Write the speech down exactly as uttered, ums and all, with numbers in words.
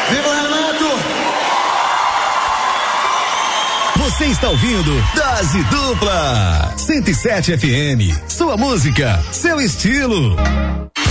Viva Renato! Você está ouvindo Dose Dupla cento e sete F M. Sua música, seu estilo.